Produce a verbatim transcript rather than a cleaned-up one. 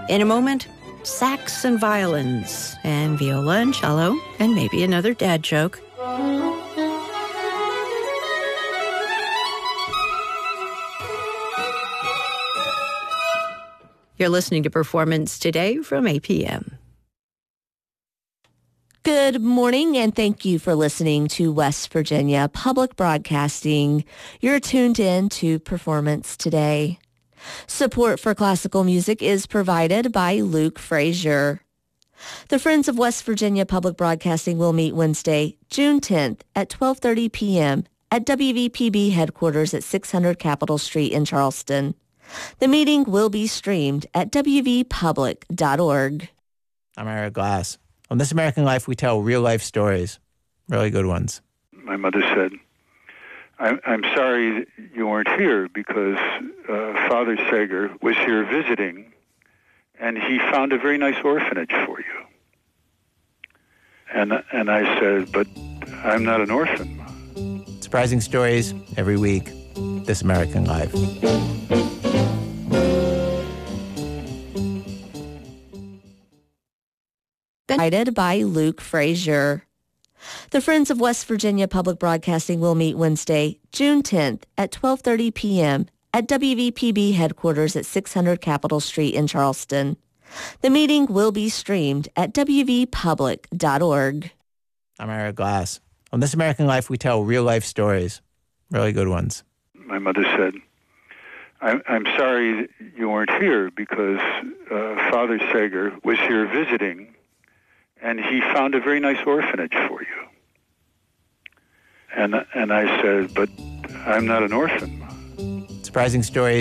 In a moment, sax and violins, and viola and cello, and maybe another dad joke. You're listening to Performance Today from A P M. Good morning, and thank you for listening to West Virginia Public Broadcasting. You're tuned in to Performance Today. Support for classical music is provided by Luke Frazier. The Friends of West Virginia Public Broadcasting will meet Wednesday, June tenth at twelve thirty p.m. at W V P B headquarters at six hundred Capitol Street in Charleston. The meeting will be streamed at w v public dot org. I'm Ira Glass. On This American Life, we tell real-life stories, really good ones. My mother said, I'm, I'm sorry you weren't here because uh, Father Sager was here visiting, and he found a very nice orphanage for you. And, and I said, but I'm not an orphan. Surprising stories every week. This American Life. Provided by Luke Frazier. The Friends of West Virginia Public Broadcasting will meet Wednesday, June tenth at twelve thirty p.m. at W V P B headquarters at six hundred Capitol Street in Charleston. The meeting will be streamed at w v public dot org. I'm Ira Glass. On This American Life, we tell real-life stories, really good ones. My mother said, I'm, I'm sorry you weren't here because uh, Father Sager was here visiting, and he found a very nice orphanage for you. And, and I said, but I'm not an orphan. Surprising stories